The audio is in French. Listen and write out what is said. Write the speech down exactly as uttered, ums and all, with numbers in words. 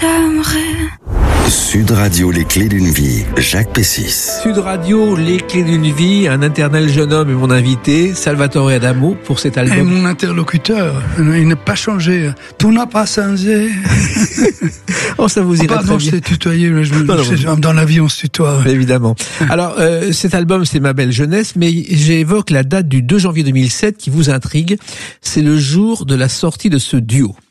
t'aimerai. Sud Radio, les clés d'une vie, Jacques Pessis. Sud Radio, les clés d'une vie, un éternel jeune homme est mon invité, Salvatore Adamo, pour cet album. Et mon interlocuteur, il n'a pas changé, tout n'a pas changé. Oh, ça vous oh, ira pardon, très bien. je t'ai tutoyé, mais je, non, non, je, non. dans la vie on se tutoie. Ouais. Évidemment. Alors, euh, cet album, c'est Ma belle jeunesse, mais j'évoque la date du deux janvier deux mille sept qui vous intrigue. C'est le jour de la sortie de ce duo.